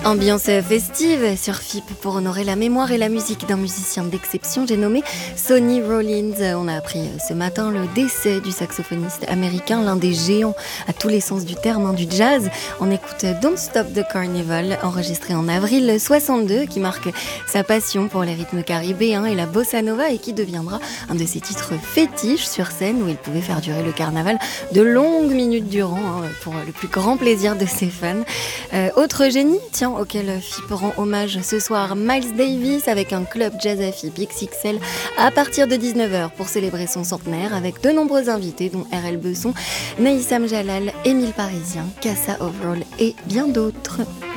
Ambiance festive sur FIP pour honorer la mémoire et la musique d'un musicien d'exception, j'ai nommé Sonny Rollins. On a appris ce matin le décès du saxophoniste américain, l'un des géants à tous les sens du terme du jazz. On écoute Don't Stop the Carnival, enregistré en avril 62, qui marque sa passion pour les rythmes caribéens et la bossa nova et qui deviendra un de ses titres fétiches sur scène où il pouvait faire durer le carnaval de longues minutes durant pour le plus grand plaisir de ses fans. Autre génie, tiens, auquel FIP rend hommage ce soir, Miles Davis avec un club jazz à FIP XXL à partir de 19h pour célébrer son centenaire avec de nombreux invités dont RL Besson, Naïsam Jalal, Émile Parisien, Cassa Overall et bien d'autres.